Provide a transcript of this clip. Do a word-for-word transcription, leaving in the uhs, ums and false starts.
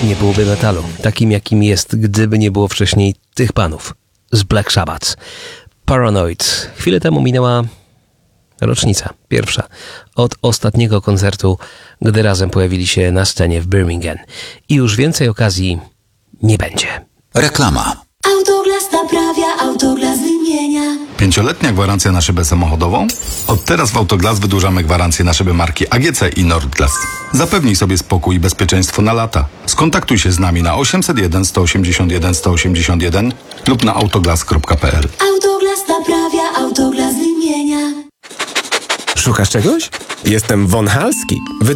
nie byłoby metalu, takim jakim jest, gdyby nie było wcześniej tych panów z Black Sabbath. Paranoid. Chwilę temu minęła rocznica, pierwsza, od ostatniego koncertu, gdy razem pojawili się na scenie w Birmingham. I już więcej okazji nie będzie. Reklama. Autoglas naprawia, Autoglas wymienia. Pięcioletnia gwarancja na szybę samochodową? Od teraz w Autoglas wydłużamy gwarancję na szyby marki A G C i Nordglas. Zapewnij sobie spokój i bezpieczeństwo na lata. Skontaktuj się z nami na osiemset jeden, sto osiemdziesiąt jeden, sto osiemdziesiąt jeden lub na autoglas kropka p l. Autoglas naprawia, Autoglas wymienia. Szukasz czegoś? Jestem Von Halski.